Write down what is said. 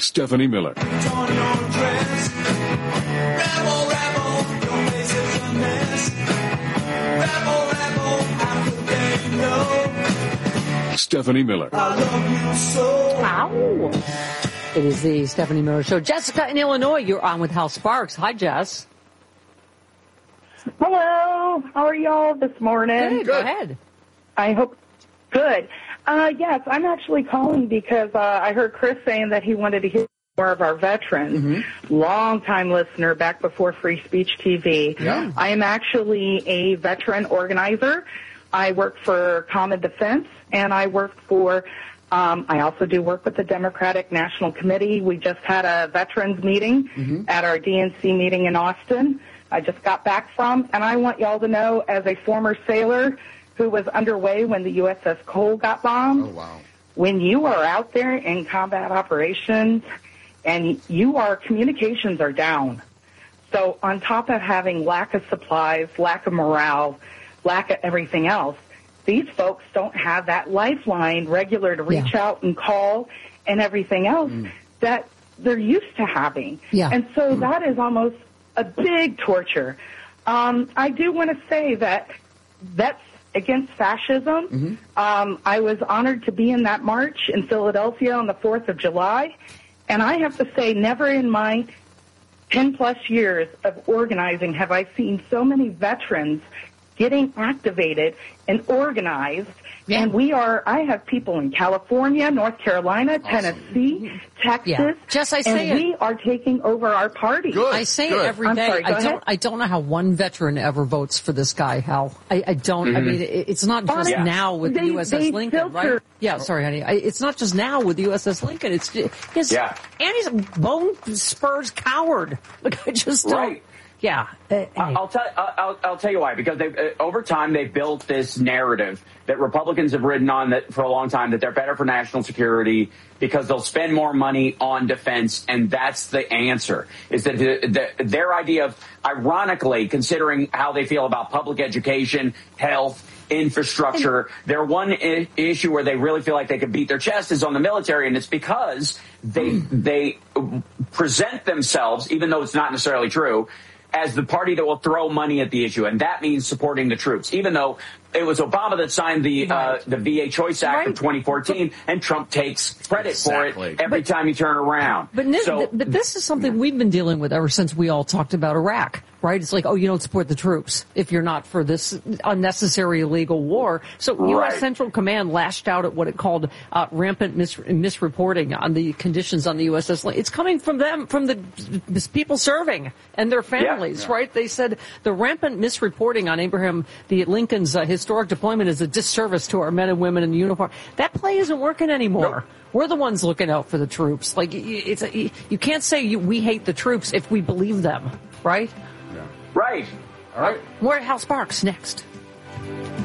Stephanie Miller. Stephanie Miller. I love you so. Ow. It is the Stephanie Miller Show. Jessica in Illinois, you're on with Hal Sparks. Hi, Jess. Hello. How are y'all this morning? Good. Go ahead. I hope good. Yes, I'm actually calling because I heard Chris saying that he wanted to hear more of our veterans. Mm-hmm. Long-time listener, back before Free Speech TV. Yeah. I am actually a veteran organizer. I work for Common Defense, and I work for, I also do work with the Democratic National Committee. We just had a veterans meeting at our DNC meeting in Austin. I just got back from, and I want y'all to know, as a former sailor who was underway when the USS Cole got bombed, when you are out there in combat operations and communications are down. So on top of having lack of supplies, lack of morale, lack of everything else, these folks don't have that lifeline regular to reach out and call and everything else that they're used to having. Yeah. And so that is almost a big torture. I do want to say that that's against fascism. I was honored to be in that march in Philadelphia on the 4th of July. And I have to say, never in my 10-plus years of organizing have I seen so many veterans getting activated and organized. Yeah. And I have people in California, North Carolina, Tennessee, Texas. Yeah. Jess, I say we are taking over our party. Good. I say it every day. Sorry, I don't know how one veteran ever votes for this guy, Hal. I don't. I mean, it's not just now with the USS Lincoln, right? Yeah, sorry, honey. It's not just now with the USS Lincoln. It's and he's a bone spurs coward. Like, I just don't. Right. Yeah, I'll tell you why. Because over time they've built this narrative that Republicans have ridden on that for a long time, that they're better for national security because they'll spend more money on defense, and that's the answer. Is that their idea of, ironically, considering how they feel about public education, health, infrastructure, their one issue where they really feel like they could beat their chest is on the military, and it's because they present themselves, even though it's not necessarily true, as the party that will throw money at the issue, and that means supporting the troops, even though it was Obama that signed the VA Choice Act of 2014, and Trump takes credit for it every time you turn around. But this is something we've been dealing with ever since we all talked about Iraq, right? It's like, oh, you don't support the troops if you're not for this unnecessary illegal war. So U.S. Central Command lashed out at what it called rampant misreporting on the conditions on the USS Lincoln. It's coming from them, from the people serving and their families, right? They said the rampant misreporting on Abraham Lincoln's historic deployment is a disservice to our men and women in uniform. That play isn't working anymore. Nope. We're the ones looking out for the troops. Like, you can't say we hate the troops if we believe them, right? Yeah. Right. All right. More at Hal Sparks next.